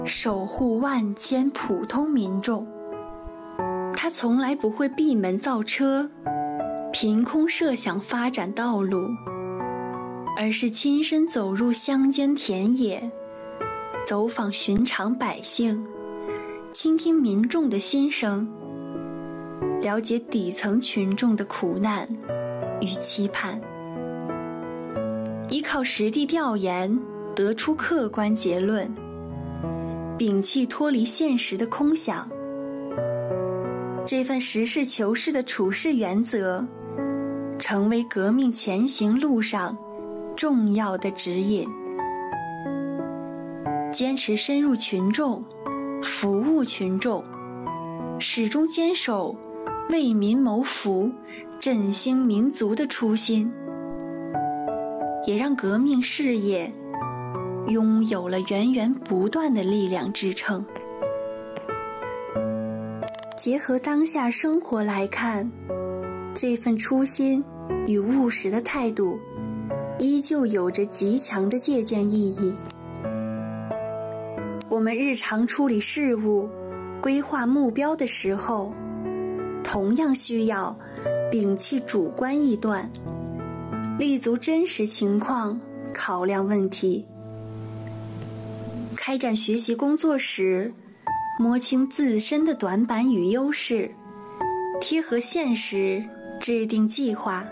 守护万千普通民众。他从来不会闭门造车，凭空设想发展道路，而是亲身走入乡间田野，走访寻常百姓，倾听民众的心声，了解底层群众的苦难与期盼，依靠实地调研得出客观结论，摒弃脱离现实的空想。这份实事求是的处事原则，成为革命前行路上重要的指引。坚持深入群众，服务群众，始终坚守为民谋福、振兴民族的初心，也让革命事业拥有了源源不断的力量支撑。结合当下生活来看，这份初心与务实的态度依旧有着极强的借鉴意义。我们日常处理事务、规划目标的时候，同样需要摒弃主观臆断，立足真实情况考量问题。开展学习工作时，摸清自身的短板与优势，贴合现实制定计划。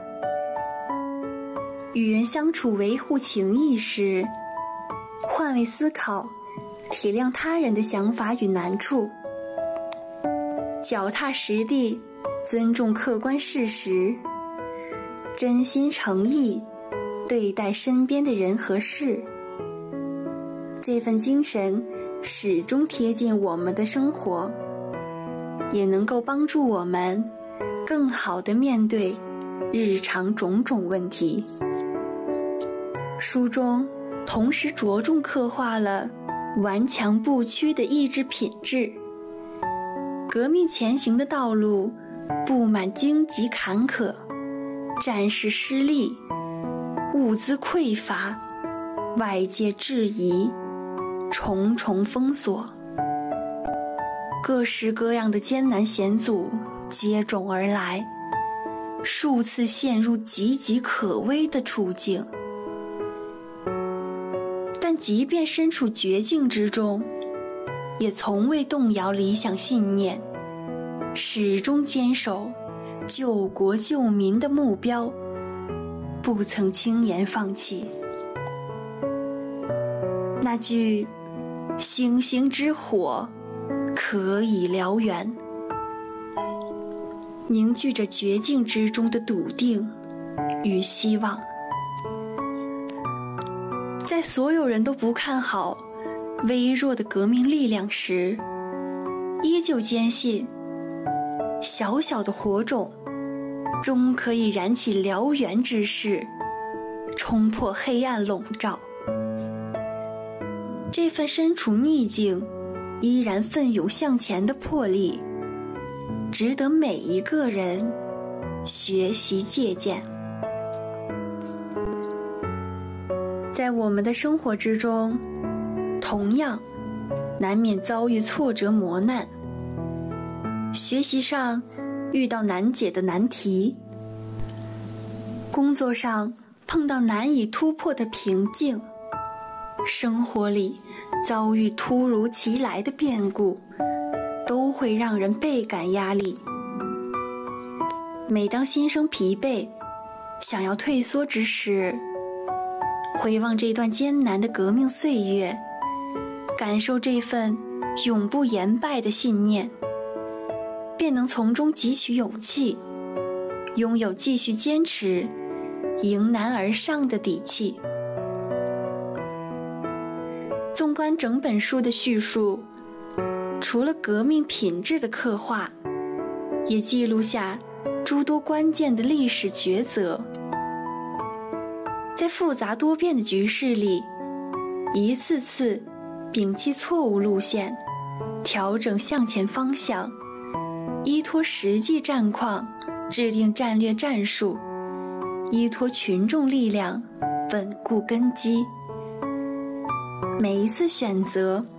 与人相处维护情谊时，换位思考，体谅他人的想法与难处，脚踏实地，尊重客观事实，真心诚意对待身边的人和事。这份精神始终贴近我们的生活，也能够帮助我们更好地面对日常种种问题。书中同时着重刻画了顽强不屈的意志品质。革命前行的道路布满荆棘坎坷，战事失利，物资匮乏，外界质疑，重重封锁，各式各样的艰难险阻接踵而来，数次陷入岌岌可危的处境。但即便身处绝境之中，也从未动摇理想信念，始终坚守救国救民的目标，不曾轻言放弃。那句星星之火可以燎原，凝聚着绝境之中的笃定与希望。在所有人都不看好微弱的革命力量时，依旧坚信小小的火种终可以燃起燎原之势，冲破黑暗笼罩。这份身处逆境依然奋勇向前的魄力，值得每一个人学习借鉴。在我们的生活之中，同样难免遭遇挫折磨难，学习上遇到难解的难题，工作上碰到难以突破的瓶颈，生活里遭遇突如其来的变故，都会让人倍感压力。每当心生疲惫，想要退缩之时，回望这段艰难的革命岁月，感受这份永不言败的信念，便能从中汲取勇气，拥有继续坚持、迎难而上的底气。纵观整本书的叙述，除了革命品质的刻画，也记录下诸多关键的历史抉择。在复杂多变的局势里，一次次摒弃错误路线，调整向前方向，依托实际战况制定战略战术，依托群众力量稳固根基。每一次选择